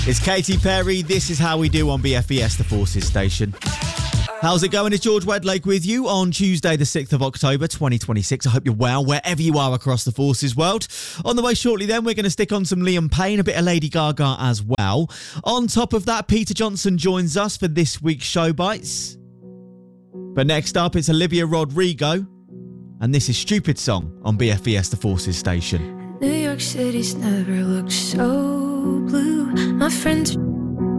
It's Katy Perry. This is How We Do on BFES, the Forces station. How's it going? It's George Wedlake with you on Tuesday, the 6th of October, 2026. I hope you're well, wherever you are across the Forces world. On the way shortly then, we're going to stick on some Liam Payne, a bit of Lady Gaga as well. On top of that, Peter Johnson joins us for this week's Show Bites. But next up, it's Olivia Rodrigo. And this is Stupid Song on BFES, the Forces station. New York City's never looked so blue. My friends are